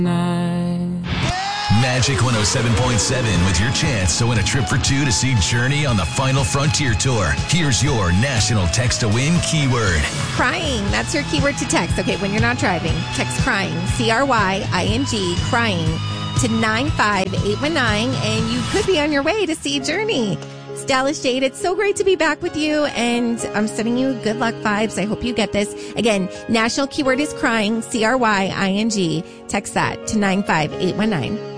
Magic 107.7 with your chance to win a trip for two to see Journey on the Final Frontier Tour. Here's your national text to win keyword. Crying. That's your keyword to text. Okay, when you're not driving, text crying, CRYING, crying, to 95819, and you could be on your way to see Journey. Dallas Jade, it's so great to be back with you, and I'm sending you good luck vibes. I hope you get this. Again, national keyword is crying, CRYING. Text that to 95819.